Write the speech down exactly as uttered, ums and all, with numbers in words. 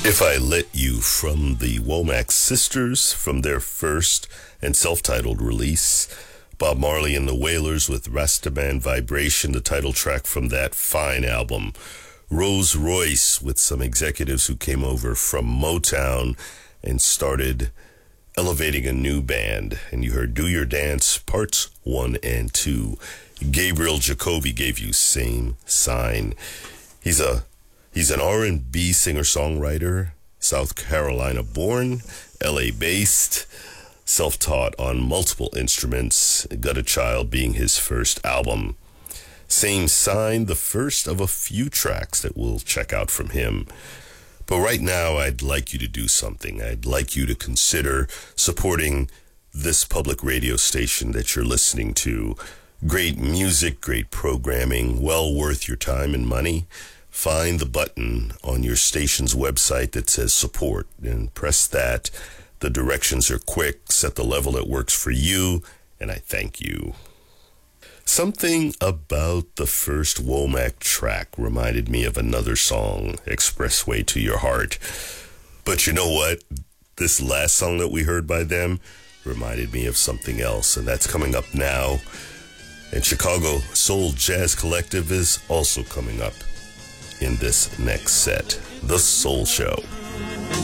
If I Let You from the Womack Sisters from their first and self-titled release. Bob Marley and the Wailers with Rastaman Vibration, the title track from that fine album. Rose Royce with some executives who came over from Motown and started elevating a new band. And you heard Do Your Dance Parts one and two. Gabriel Jacoby gave you Same Sign. He's a He's an R and B singer-songwriter, South Carolina born, L A based, self-taught on multiple instruments, Got a Child being his first album. Same Sign, the first of a few tracks that we'll check out from him. But right now, I'd like you to do something. I'd like you to consider supporting this public radio station that you're listening to. Great music, great programming, well worth your time and money. Find the button on your station's website that says support and press that. The directions are quick. Set the level that works for you, and I thank you. Something about the first Womack track reminded me of another song, Expressway to Your Heart. But you know what? This last song that we heard by them reminded me of something else, and that's coming up now. And Chicago Soul Jazz Collective is also coming up in this next set, The Soul Show.